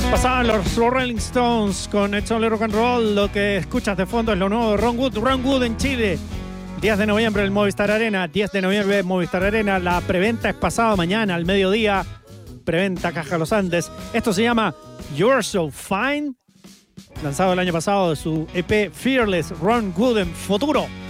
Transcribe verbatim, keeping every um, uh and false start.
Pasaban los Rolling Stones con It's Only Rock and Roll. Lo que escuchas de fondo es lo nuevo de Ron Wood. Ron Wood en Chile. diez de noviembre el Movistar Arena. diez de noviembre el Movistar Arena. La preventa es pasado mañana al mediodía. Preventa Caja Los Andes. Esto se llama You're So Fine. Lanzado el año pasado de su E P Fearless. Ron Wood en futuro.